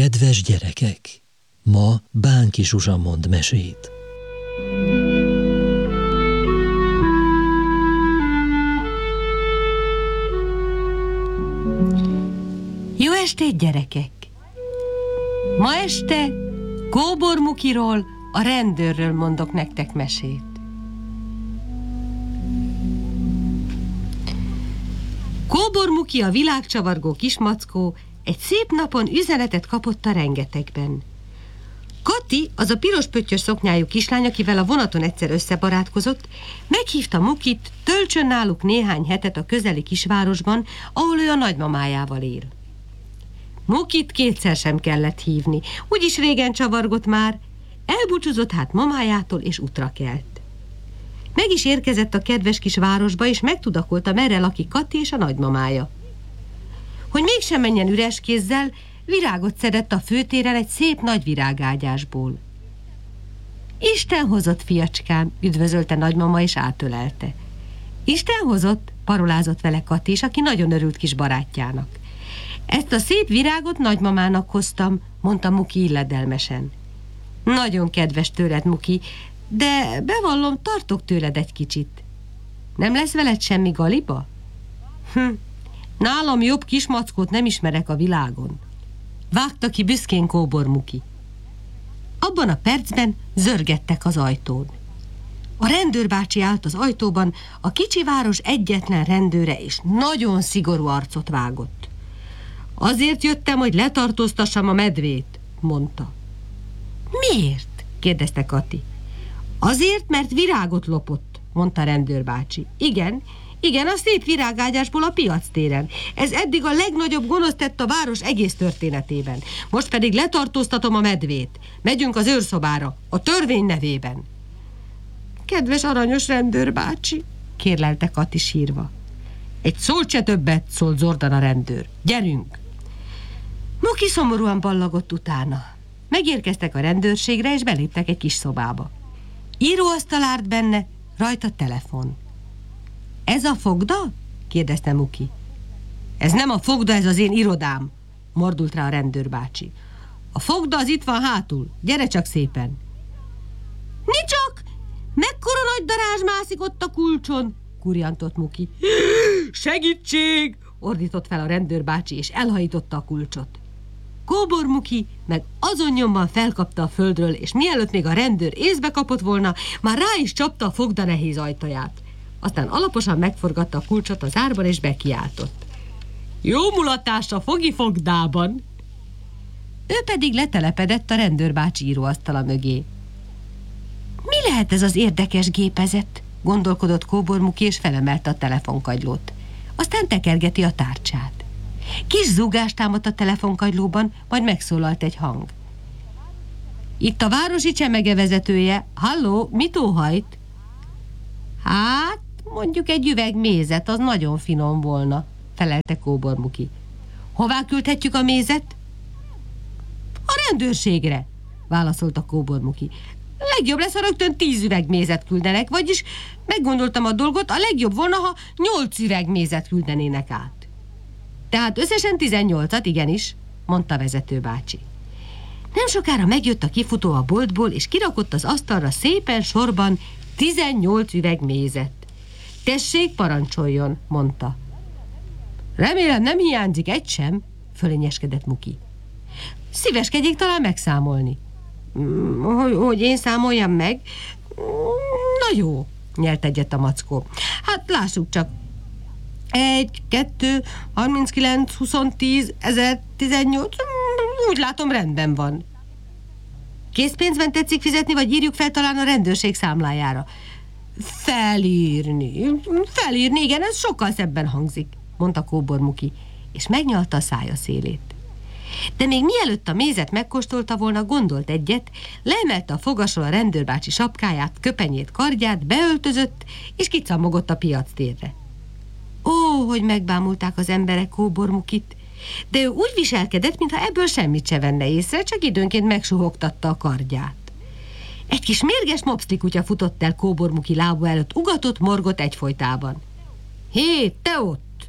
Kedves gyerekek, ma Bánki Zsuzsa mond mesét. Jó estét, gyerekek! Ma este Kóbor Mukiról, a rendőrről mondok nektek mesét. Kóbor Muki, a világcsavargó kismackó, egy szép napon üzenetet kapott a rengetegben. Kati, az a piros pöttyös szoknyájú kislány, akivel a vonaton egyszer összebarátkozott, meghívta Mukit, töltsön náluk néhány hetet a közeli kisvárosban, ahol ő a nagymamájával él. Mukit kétszer sem kellett hívni, úgyis régen csavargott már, elbúcsúzott hát mamájától és útra kelt. Meg is érkezett a kedves kis városba, és megtudakolta, merre lakik Kati és a nagymamája. Hogy mégsem menjen üres kézzel, virágot szedett a főtéren egy szép nagy virágágyásból. Isten hozott, fiacskám, üdvözölte nagymama, és átölelte. Isten hozott, parolázott vele Kati is, aki nagyon örült kis barátjának. Ezt a szép virágot nagymamának hoztam, mondta Muki illedelmesen. Nagyon kedves tőled, Muki, de bevallom, tartok tőled egy kicsit. Nem lesz veled semmi galiba? Nálam jobb kismackót nem ismerek a világon. Vágta ki büszkén Kóbor Muki. Abban a percben zörgettek az ajtón. A rendőrbácsi állt az ajtóban, a kicsi város egyetlen rendőre, és nagyon szigorú arcot vágott. Azért jöttem, hogy letartóztassam a medvét, mondta. Miért? kérdezte Kati. Azért, mert virágot lopott, mondta a rendőrbácsi. Igen, a szép virágágyásból a piactéren. Ez eddig a legnagyobb gonoszt tett a város egész történetében. Most pedig letartóztatom a medvét. Megyünk az őrszobára, a törvény nevében. Kedves aranyos rendőrbácsi, kérlelte Kati sírva. Egy szót se többet, szólt zordan a rendőr. Gyerünk! Muki szomorúan ballagott utána. Megérkeztek a rendőrségre, és beléptek egy kis szobába. Íróasztal állt benne, rajta telefon. Ez a fogda? kérdezte Muki. Ez nem a fogda, ez az én irodám, mordult rá a rendőrbácsi. A fogda az itt van hátul, gyere csak szépen. Nicsak! Mekkora nagy darázs mászik ott a kulcson? Kurjantott Muki. Segítség! Ordított fel a rendőrbácsi, és elhajította a kulcsot. Kóbor Muki meg azon nyomban felkapta a földről, és mielőtt még a rendőr észbe kapott volna, már rá is csapta a fogda nehéz ajtaját. Aztán alaposan megforgatta a kulcsot az árban, és bekiáltott. Jó mulatás a fogi fogdában! Ő pedig letelepedett a rendőrbácsi íróasztala mögé. Mi lehet ez az érdekes gépezet? Gondolkodott Kóbor Muki, és felemelte a telefonkagylót. Aztán tekergeti a tárcsát. Kis zúgást támadt a telefonkagylóban, majd megszólalt egy hang. Itt a városi csemege vezetője. Halló, mit óhajt? Hát, mondjuk egy üveg mézet, az nagyon finom volna, felelte Kóbor Muki. Hová küldhetjük a mézet? A rendőrségre, válaszolta Kóbor Muki. Legjobb lesz, ha rögtön 10 üveg mézet küldenek, vagyis meggondoltam a dolgot, a legjobb volna, ha 8 üveg mézet küldenének át. Tehát összesen 18-at, igenis, mondta a vezetőbácsi. Nem sokára megjött a kifutó a boltból, és kirakott az asztalra szépen sorban 18 üveg mézet. Tessék, parancsoljon, mondta. Remélem nem hiányzik egy sem, fölényeskedett Muki. Szíveskedjék talán megszámolni. Hogy én számoljam meg? Na jó, nyelt egyet a mackó. Hát lássuk csak. 1, 2, 39, 20, 10, 1000, 18, úgy látom, rendben van. Készpénzben tetszik fizetni, vagy írjuk fel talán a rendőrség számlájára? Felírni, igen, ez sokkal szebben hangzik, mondta Kóbor Muki, és megnyalta a szája szélét. De még mielőtt a mézet megkóstolta volna, gondolt egyet, leemelte a fogasról a rendőrbácsi sapkáját, köpenyét, kardját, beöltözött, és kicammogott a piactérre. Ó, hogy megbámulták az emberek Kóbor Mukit, de ő úgy viselkedett, mintha ebből semmit se venne észre, csak időnként megsuhogtatta a kardját. Egy kis mérges mopszlikutya futott el Kóbor Muki lába előtt, ugatott, morgott egyfolytában. Hé, te ott!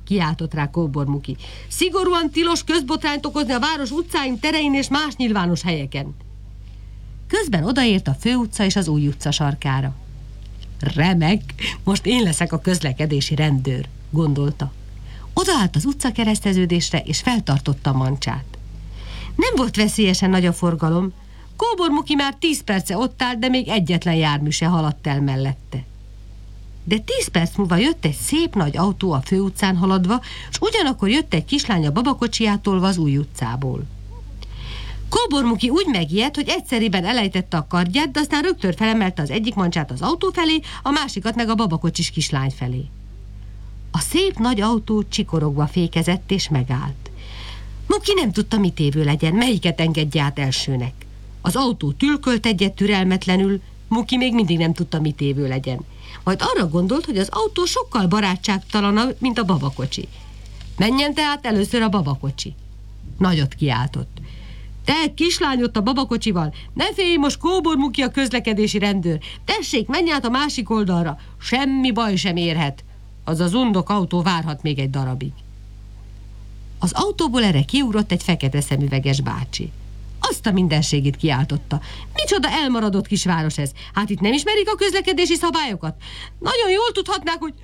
kiáltott rá Kóbor Muki. Szigorúan tilos közbotrányt okozni a város utcáin, terein és más nyilvános helyeken. Közben odaért a főutca és az új utca sarkára. Remek, most én leszek a közlekedési rendőr, gondolta. Odaállt az utcakereszteződésre, és feltartotta a mancsát. Nem volt veszélyesen nagy a forgalom. Kóbor Muki már 10 perce ott állt, de még egyetlen jármű se haladt el mellette. De 10 perc múlva jött egy szép nagy autó a főutcán haladva, és ugyanakkor jött egy kislány a babakocsiját tolva az új utcából. Kóbor Muki úgy megijedt, hogy egyszeriben elejtette a kardját, de aztán rögtön felemelte az egyik mancsát az autó felé, a másikat meg a babakocsis kislány felé. A szép nagy autó csikorogva fékezett és megállt. Muki nem tudta, mit évő legyen, melyiket engedje át elsőnek. Az autó tülkölt egyet türelmetlenül, Muki még mindig nem tudta, mit évő legyen. Majd arra gondolt, hogy az autó sokkal barátságtalanabb, mint a babakocsi. Menjen tehát először a babakocsi. Nagyot kiáltott. Te, kislány ott a babakocsival, ne félj, most Kóbor Muki a közlekedési rendőr. Tessék, menj át a másik oldalra, semmi baj sem érhet. Az az undok autó várhat még egy darabig. Az autóból erre kiugrott egy fekete szemüveges bácsi. Azt a mindenségét kiáltotta. Micsoda elmaradott kisváros ez? Hát itt nem ismerik a közlekedési szabályokat? Nagyon jól tudhatnák, hogy...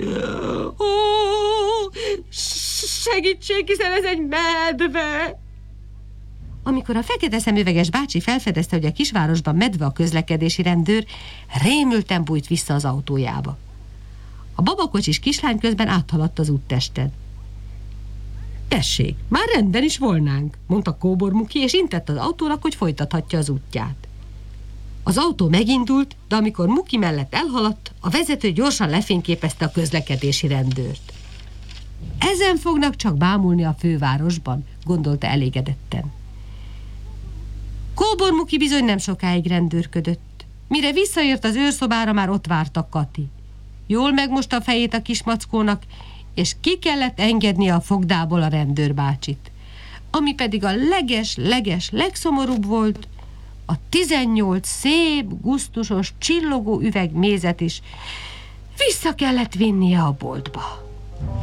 segítség, hiszen ez egy medve! Amikor a fekete szemüveges bácsi felfedezte, hogy a kisvárosban medve a közlekedési rendőr, rémülten bújt vissza az autójába. A babakocsis kislány közben áthaladt az úttesten. Tessék, már rendben is volnánk, mondta Kóbor Muki, és intett az autónak, hogy folytathatja az útját. Az autó megindult, de amikor Muki mellett elhaladt, a vezető gyorsan lefényképezte a közlekedési rendőrt. Ezen fognak csak bámulni a fővárosban, gondolta elégedetten. Kóbor Muki bizony nem sokáig rendőrködött. Mire visszaért az őrszobára, már ott várta Kati. Jól megmosta a fejét a kismackónak, és ki kellett engednie a fogdából a rendőrbácsit. Ami pedig a legszomorúbb volt, a 18 szép, gusztusos, csillogó üveg mézet is vissza kellett vinnie a boltba.